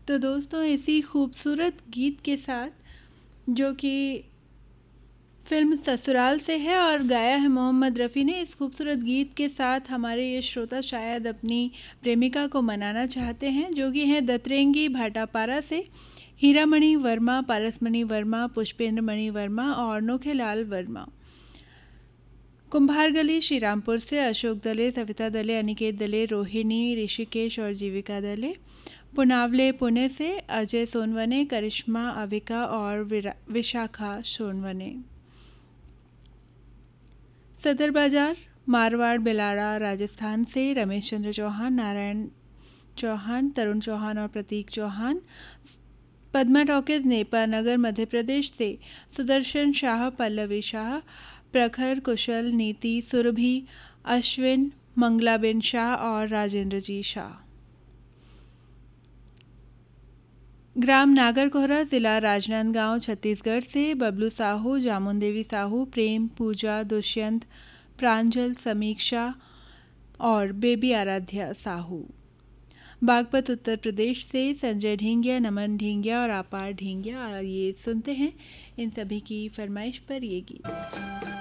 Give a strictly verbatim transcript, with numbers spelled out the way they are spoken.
तो दोस्तों, इसी खूबसूरत गीत के साथ, जो कि फिल्म ससुराल से है और गाया है मोहम्मद रफ़ी ने, इस खूबसूरत गीत के साथ हमारे ये श्रोता शायद अपनी प्रेमिका को मनाना चाहते हैं, जो कि हैं दतरेंगी भाटापारा से हीरामणि वर्मा, पारसमणि वर्मा, पुष्पेंद्र मणि वर्मा और नोखेलाल वर्मा। कुंभारगली श्रीरामपुर से अशोक दले, सविता दले, अनिकेत दले, रोहिणी, ऋषिकेश और जीविका दले। पुनावले पुणे से अजय सोनवने, करिश्मा, अविका और विशाखा सोनवने। सदर बाजार मारवाड़ बेलाड़ा राजस्थान से रमेश चंद्र चौहान, नारायण चौहान, तरुण चौहान और प्रतीक चौहान। पद्मा टॉकीज नेपा नगर मध्य प्रदेश से सुदर्शन शाह, पल्लवी शाह, प्रखर, कुशल, नीति, सुरभि, अश्विन, मंगलाबेन शाह और राजेंद्र जी शाह। ग्राम नागरकोहरा, जिला राजनांदगांव, छत्तीसगढ़ से बबलू साहू, जामुन देवी साहू, प्रेम, पूजा, दुष्यंत, प्रांजल, समीक्षा और बेबी आराध्या साहू। बागपत उत्तर प्रदेश से संजय ढींगिया, नमन ढींगिया और आपार ढींगिया। ये सुनते हैं इन सभी की फरमाइश पर ये गीत।